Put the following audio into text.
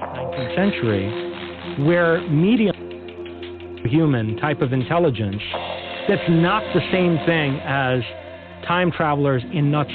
19th century, where medium human type of intelligence, that's not the same thing as time travelers in not